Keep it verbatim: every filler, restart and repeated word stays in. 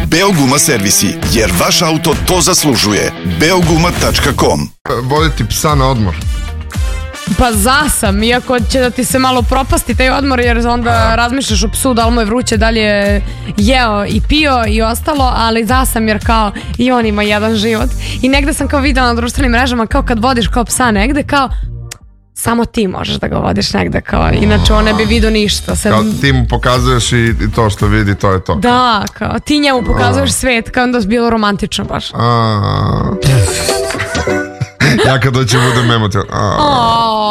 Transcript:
Beoguma servisi, jer vaš auto to zaslužuje. beoguma tačka com. Voditi psa na odmor. Pa za sam, iako će da ti se malo propasti taj odmor, jer onda razmišljaš o psu, da li mu je vruće, da li je jeo i pio i ostalo, ali za sam, jer kao i on ima jedan život. I negde sam kao videla na društvenim mrežama, kao kad vodiš kao psa negde, kao samo ti možeš da ga vodiš negde, kao inače on ne bi vidio ništa. Sad... Kao ti mu pokazuješ i, i to što vidi, to je to. Da, kao ti njemu pokazuješ svet, kao onda je bilo romantično baš. A... Ja kad dođe budem emotivan.